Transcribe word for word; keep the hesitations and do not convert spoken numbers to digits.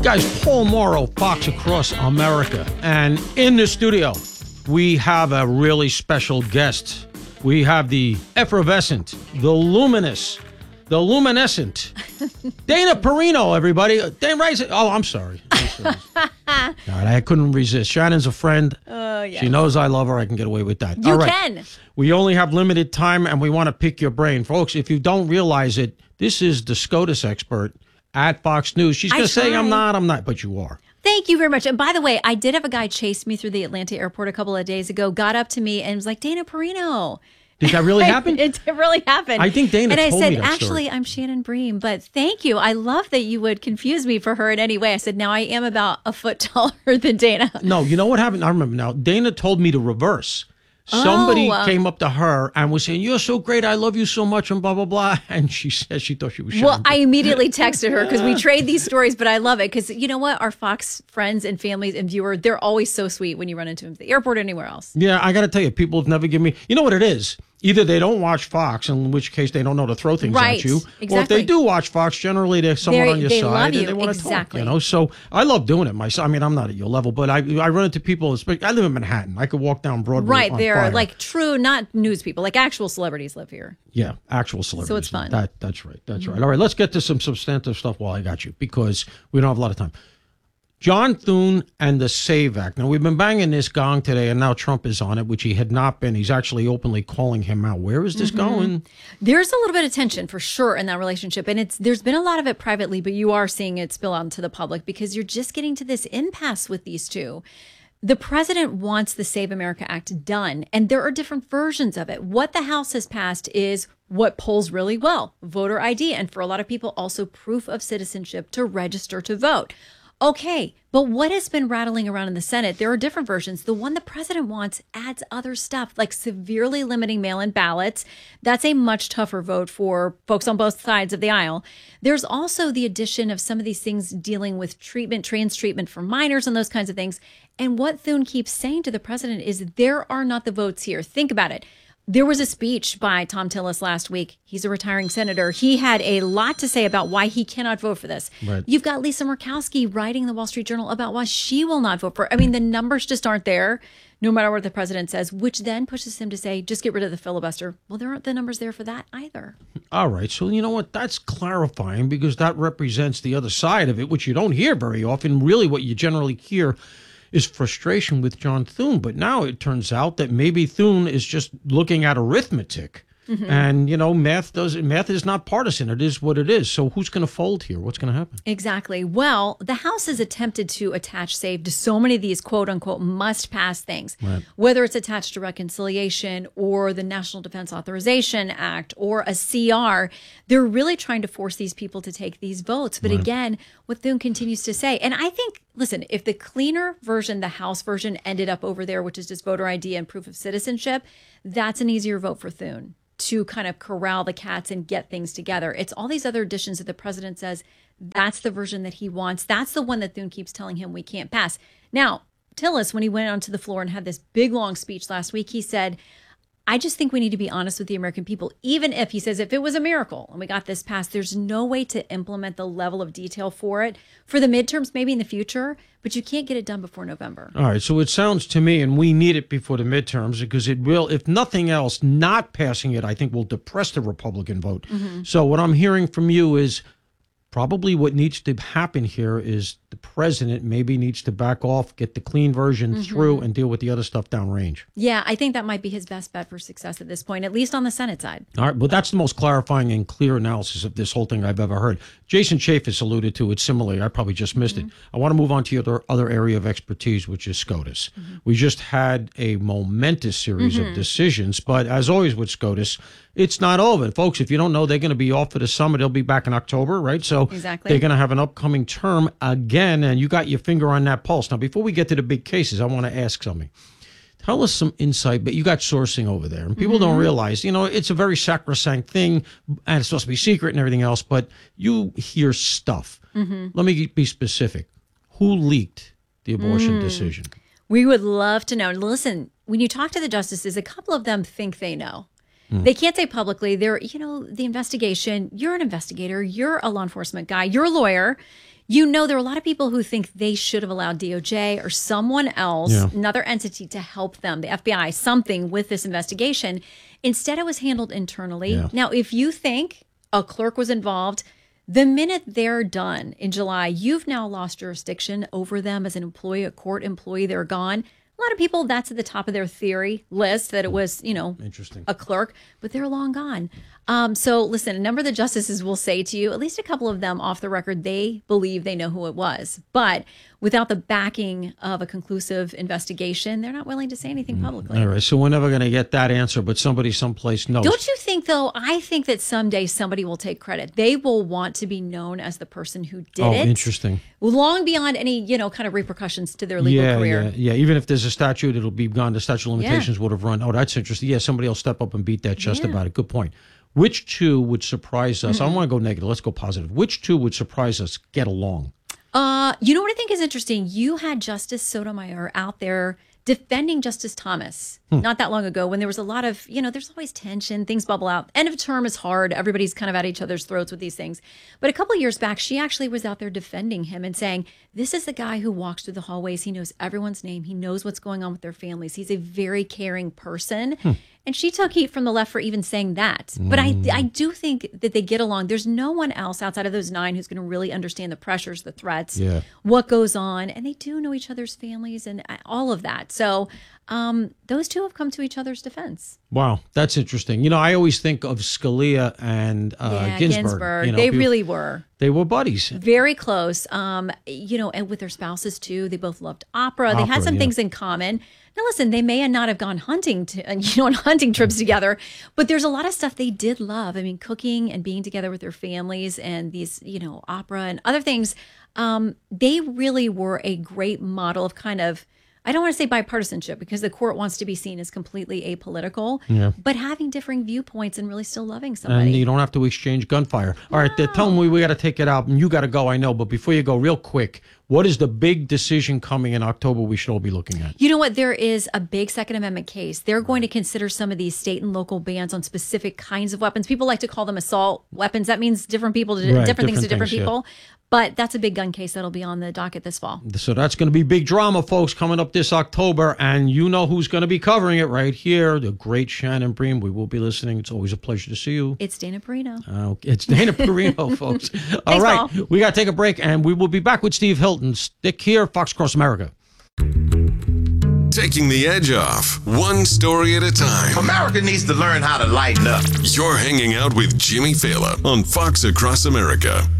Guys, Paul Morrow, Fox Across America. And in the studio, we have a really special guest. We have the effervescent, the luminous, the luminescent, Dana Perino, everybody. Dana, right? Oh, I'm sorry. I'm sorry. God, I couldn't resist. Shannon's a friend. Oh, yes. She knows I love her. I can get away with that. You All right. can. We only have limited time, and we want to pick your brain. Folks, if you don't realize it, this is the SCOTUS expert at Fox News. She's going to say, I'm not, I'm not, but you are. Thank you very much. And by the way, I did have a guy chase me through the Atlanta airport a couple of days ago, got up to me and was like, Dana Perino. Did that really happen? It really happened. I think Dana and told I said, me that actually, story. I'm Shannon Bream, but thank you. I love that you would confuse me for her in any way. I said, now I am about a foot taller than Dana. No, you know what happened? I remember now. Dana told me to reverse. Somebody Oh. came up to her and was saying, you're so great. I love you so much and blah, blah, blah. And she said she thought she was Well, Shannon. I immediately texted her because we trade these stories, but I love it because you know what? Our Fox friends and families and viewers, they're always so sweet when you run into them at the airport or anywhere else. Yeah, I got to tell you, people have never given me, you know what it is? Either they don't watch Fox, in which case they don't know to throw things Right, at you. Or if exactly. they do watch Fox, generally there's someone They're- on your they side love and you, they want to exactly. talk. You know, so I love doing it myself. I mean, I'm not at your level, but I I run into people. I live in Manhattan. I could walk down Broadway. Right. on They're fire. like true, not news people, like actual celebrities live here. Yeah, actual celebrities. So it's fun. That, that's right. That's right. All right, let's get to some substantive stuff while I got you, because we don't have a lot of time. John Thune and the SAVE Act. Now, we've been banging this gong today, and now Trump is on it, which he had not been. He's actually openly calling him out. Where is this going? There's a little bit of tension for sure in that relationship. And it's there's been a lot of it privately, but you are seeing it spill out into the public because you're just getting to this impasse with these two. The president wants the Save America Act done, and there are different versions of it. What the House has passed is what polls really well, voter I D, and for a lot of people, also proof of citizenship to register to vote. Okay, but what has been rattling around in the Senate? There are different versions. The one the president wants adds other stuff, like severely limiting mail-in ballots. That's a much tougher vote for folks on both sides of the aisle. There's also the addition of some of these things dealing with treatment, trans treatment for minors and those kinds of things. And what Thune keeps saying to the president is there are not the votes here. Think about it. There was a speech by Tom Tillis last week. He's a retiring senator. He had a lot to say about why he cannot vote for this. Right. You've got Lisa Murkowski writing in the Wall Street Journal about why she will not vote for it. I mean, the numbers just aren't there, no matter what the president says, which then pushes him to say, just get rid of the filibuster. Well, there aren't the numbers there for that either. All right. So, you know what? That's clarifying because that represents the other side of it, which you don't hear very often. Really, what you generally hear is frustration with John Thune. But now it turns out that maybe Thune is just looking at arithmetic. Mm-hmm. And, you know, math does math is not partisan. It is what it is. So who's going to fold here? What's going to happen? Exactly. Well, the House has attempted to attach SAVE to so many of these quote unquote must pass things, Right. whether it's attached to reconciliation or the National Defense Authorization Act or a C R. They're really trying to force these people to take these votes. But Right. again, what Thune continues to say, and I think, listen, if the cleaner version, the House version ended up over there, which is just voter I D and proof of citizenship, that's an easier vote for Thune to kind of corral the cats and get things together. It's all these other additions that the president says that's the version that he wants. That's the one that Thune keeps telling him we can't pass. Now, Tillis, when he went onto the floor and had this big, long speech last week, he said, I just think we need to be honest with the American people. Even if, he says, if it was a miracle and we got this passed, there's no way to implement the level of detail for it. For the midterms, maybe in the future, but you can't get it done before November. All right. So it sounds to me, and we need it before the midterms because it will, if nothing else, not passing it, I think will depress the Republican vote. Mm-hmm. So what I'm hearing from you is probably what needs to happen here is the president maybe needs to back off, get the clean version mm-hmm. through, and deal with the other stuff downrange. Yeah, I think that might be his best bet for success at this point, at least on the Senate side. All right, but that's the most clarifying and clear analysis of this whole thing I've ever heard. Jason Chaffetz alluded to it similarly. I probably just missed mm-hmm. it. I want to move on to your other, other area of expertise, which is SCOTUS. Mm-hmm. We just had a momentous series mm-hmm. of decisions, but as always with SCOTUS, it's not over. Folks, if you don't know, they're going to be off for the summer. They'll be back in October, right? So exactly. They're going to have an upcoming term again, and you got your finger on that pulse. Now, before we get to the big cases, I want to ask something. Tell us some insight, but you got sourcing over there, and people mm-hmm. don't realize, you know, it's a very sacrosanct thing, and it's supposed to be secret and everything else, but you hear stuff. Mm-hmm. Let me be specific. Who leaked the abortion mm. decision? We would love to know. Listen, when you talk to the justices, a couple of them think they know. Mm. They can't say publicly. They're, you know, the investigation, you're an investigator, you're a law enforcement guy, you're a lawyer. You know, there are a lot of people who think they should have allowed D O J or someone else, Yeah. another entity, to help them, the F B I, something with this investigation. Instead, it was handled internally. Yeah. Now, if you think a clerk was involved, the minute they're done in July, you've now lost jurisdiction over them as an employee, a court employee. They're gone. A lot of people, that's at the top of their theory list, that it was, you know, Interesting. a clerk, but they're long gone. Um, so listen, a number of the justices will say to you, at least a couple of them off the record, they believe they know who it was. But without the backing of a conclusive investigation, they're not willing to say anything publicly. All right, so we're never going to get that answer, but somebody someplace knows. Don't you think, though, I think that someday somebody will take credit. They will want to be known as the person who did oh, it. interesting. Long beyond any, you know, kind of repercussions to their legal Yeah, career. yeah, yeah. Even if there's a statute, it'll be gone. The statute of limitations would have run. Oh, that's interesting. Yeah, somebody will step up and beat that chest Yeah. about it. Good point. Which two would surprise us? Mm-hmm. I don't want to go negative. Let's go positive. Which two would surprise us get along? Uh, you know what I think is interesting? You had Justice Sotomayor out there defending Justice Thomas Hmm. not that long ago when there was a lot of, you know, there's always tension, things bubble out. End of term is hard. Everybody's kind of at each other's throats with these things. But a couple of years back, she actually was out there defending him and saying, this is the guy who walks through the hallways. He knows everyone's name. He knows what's going on with their families. He's a very caring person. Hmm. And she took heat from the left for even saying that. But I, I do think that they get along. There's no one else outside of those nine who's going to really understand the pressures, the threats, Yeah. what goes on. And they do know each other's families and all of that. So um, those two have come to each other's defense. Wow, that's interesting. You know, I always think of Scalia and uh, yeah, Ginsburg. Ginsburg. You know, they people- really were. They were buddies. Very close. Um, you know, and with their spouses too. They both loved opera. They had Opera, some yeah. things in common. Now, listen, they may not have gone hunting, to, you know, on hunting trips together, but there's a lot of stuff they did love. I mean, cooking and being together with their families and these, you know, opera and other things. Um, they really were a great model of kind of, I don't want to say bipartisanship because the court wants to be seen as completely apolitical, Yeah. but having differing viewpoints and really still loving And somebody. you don't have to exchange gunfire. All right, they're telling me we got to take it out, and you got to go, I know. But before you go, real quick, what is the big decision coming in October we should all be looking at? You know what? There is a big Second Amendment case. They're going to consider some of these state and local bans on specific kinds of weapons. People like to call them assault weapons. That means different people, to, Right, different things to different different things, yeah. people. But that's a big gun case that'll be on the docket this fall. So that's going to be big drama, folks, coming up this October. And you know who's going to be covering it right here, the great Shannon Bream. We will be listening. It's always a pleasure to see you. It's Dana Perino. Uh, it's Dana Perino, folks. All Thanks, right, Paul. we got to take a break, and we will be back with Steve Hilton. Stick here, Fox Cross America. Taking the edge off, one story at a time. America needs to learn how to lighten up. You're hanging out with Jimmy Fallon on Fox Across America.